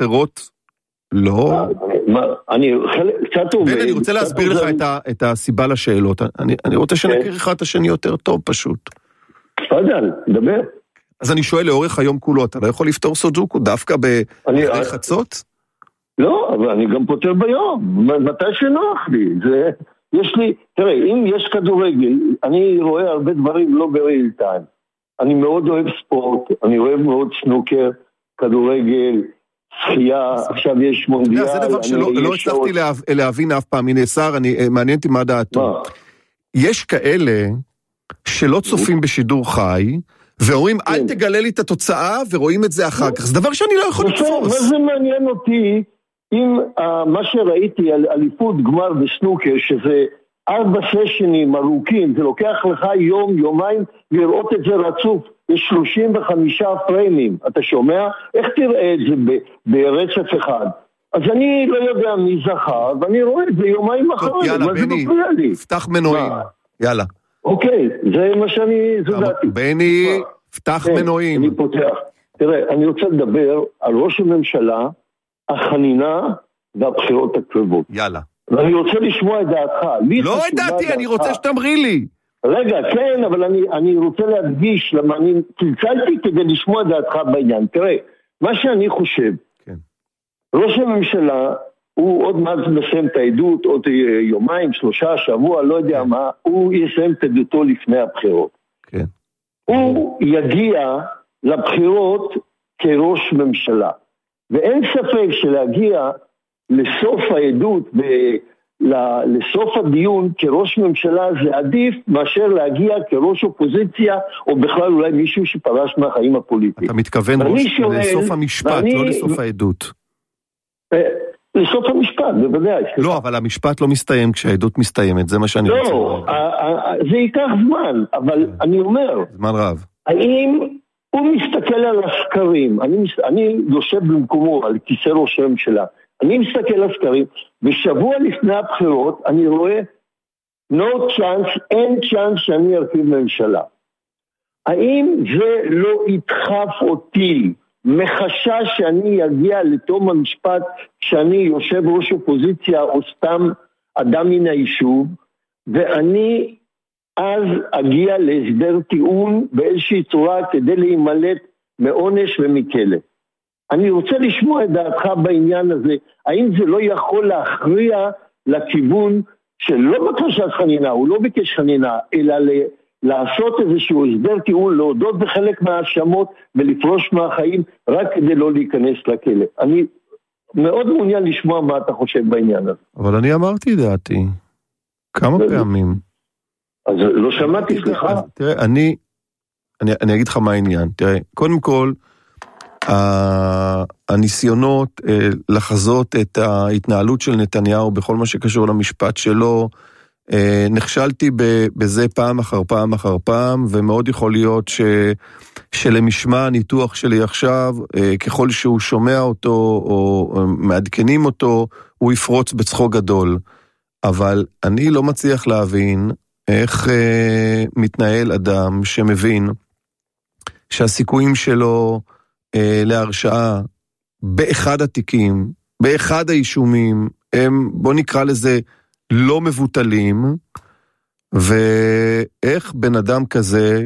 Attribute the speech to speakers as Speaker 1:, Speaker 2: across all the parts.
Speaker 1: אחרות לא?
Speaker 2: אני קצת עובד.
Speaker 1: אני רוצה להסביר לך את הסיבה לשאלות. אני רוצה שנכיר אחד את השני יותר טוב פשוט.
Speaker 2: תפדל, דבר.
Speaker 1: אז אני שואל, לאורך היום כולו, אתה לא יכול לפתור סודוקו דווקא אחרי חצות?
Speaker 2: לא, אבל אני גם פותר ביום, מתי שנוח לי. יש לי, תראה, אם יש כדורגל, אני רואה הרבה דברים לא בריל טיים. אני מאוד אוהב ספורט, אני אוהב מאוד סנוקר, כדורגל, שחייה, עכשיו יש מונדיאל.
Speaker 1: זה דבר שלא הצלחתי להבין אף פעם. הנה, שר, מעניין אותי מה דעתו. יש כאלה שלא צופים בשידור חי, ואומרים, אל תגלה לי את התוצאה, ורואים את זה אחר כך. זה דבר שאני לא יכול לתפוס.
Speaker 2: מה זה מעניין אותי, אם מה שראיתי על אליפות גמר בסנוקר, שזה 4 סשנים ארוכים, זה לוקח לך יום, יומיים, לראות את זה רצוף. יש 35 פריימים, אתה שומע? איך תראה את זה ברצף אחד? אז אני לא יודע מי זכה, ואני רואה את זה יומיים אחרון.
Speaker 1: יאללה, בני, פתח מנועים. יאללה.
Speaker 2: אוקיי, זה מה שאני זודעתי.
Speaker 1: בני, פתח מנועים.
Speaker 2: אני פותח. תראה, אני רוצה לדבר על ראש הממשלה, החנינה והבחירות הקרבות.
Speaker 1: יאללה.
Speaker 2: ואני רוצה לשמוע את דעתך.
Speaker 1: לא ידעתי, אני רוצה שתמרי לי.
Speaker 2: רגע, כן, אבל אני רוצה להדגיש, למה אני צלצלתי כדי לשמוע את דעתך בעניין. תראה, מה שאני חושב,
Speaker 1: כן.
Speaker 2: ראש הממשלה, הוא עוד מעט מסיים את העדות, עוד יומיים, 3 שבוע, לא יודע מה, הוא יסיים את עדותו לפני הבחירות.
Speaker 1: כן.
Speaker 2: הוא יגיע לבחירות כראש ממשלה. ואין ספק שלהגיע לסוף העדות לסוף הדיון כראש ממשלה זה עדיף מאשר להגיע כראש אופוזיציה או בכלל אולי מישהו שפרש מהחיים הפוליטיים.
Speaker 1: אתה מתכוון לסוף המשפט, לא לסוף העדות.
Speaker 2: לסוף המשפט, בוודאי.
Speaker 1: לא, אבל המשפט לא מסתיים כשהעדות מסתיימת, זה מה שאני רוצה.
Speaker 2: לא, זה ייקח זמן, אבל אני אומר,
Speaker 1: זמן רב.
Speaker 2: האם הוא מסתכל על הסקרים, אני יושב במקומו על כיסא ראש הממשלה, אני מסתכל על הסקרים, ושבוע לפני הבחירות אני רואה no chance, אין chance שאני ארכיב ממשלה. האם זה לא ידחף אותי מחשש שאני אגיע לתום המשפט שאני יושב ראש אופוזיציה או סתם אדם מן היישוב, ואני אז אגיע להסדר טיעון באיזושהי צורה כדי להימלט מעונש ומכלא. אני רוצה לשמוע את דעתך בעניין הזה, האם זה לא יכול להכריע לכיוון שלא בקשת חנינה, הוא לא ביקש חנינה, אלא לעשות איזשהו הסדר טיעון, להודות בחלק מהאשמות ולפרוש מהחיים רק כדי לא להיכנס לכלא. אני מאוד מעוניין לשמוע מה אתה חושב בעניין הזה.
Speaker 1: אבל אני אמרתי דעתי כמה פעמים.
Speaker 2: אז לא שמעתי, סליחה.
Speaker 1: תראה, אני אגיד לך מה העניין. תראה, קודם כל, הניסיונות לחזות את ההתנהלות של נתניהו בכל מה שקשור למשפט שלו, נכשלתי בזה פעם אחר פעם אחר פעם, ומאוד יכול להיות שלמשמע הניתוח שלי עכשיו, ככל שהוא שומע אותו או מעדכנים אותו, הוא יפרוץ בצחוק גדול. אבל אני לא מצליח להבין איך מתנהל אדם שמבין שהסיכויים שלו להרשעה באחד התיקים, באחד האישומים, הם, בוא נקרא לזה, לא מבוטלים, ואיך בן אדם כזה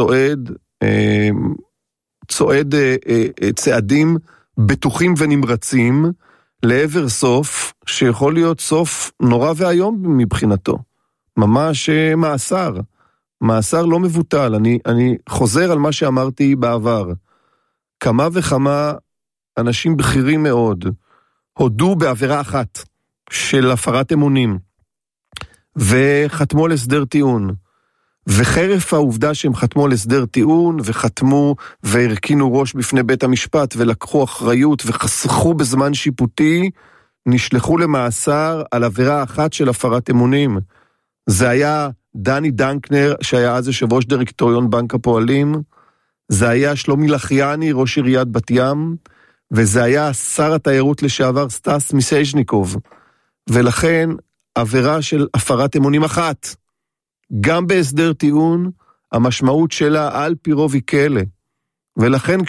Speaker 1: צועד צעדים בטוחים ונמרצים לעבר סוף, שיכול להיות סוף נורא והיום מבחינתו. ממש מאסר לא מבוטל. אני חוזר על מה שאמרתי בעבר. כמה וכמה אנשים בכירים מאוד הודו בעבירה אחת של הפרת אמונים, וחתמו על הסדר טיעון, וחרף העובדה שהם חתמו על הסדר טיעון, וחתמו והרכינו ראש בפני בית המשפט, ולקחו אחריות וחסכו בזמן שיפוטי, נשלחו למאסר על עבירה אחת של הפרת אמונים. זה היה דני דנקנר, שהיה אז יושב ראש דירקטוריון בנק הפועלים, זה היה שלומי לחיאני, ראש עיריית בת ים, וזה היה שר התיירות לשעבר סטס מיסז'ניקוב. ולכן עבירה של הפרת אמונים אחת, גם בהסדר טיעון, המשמעות שלה על פי רוב היא כלא. ולכן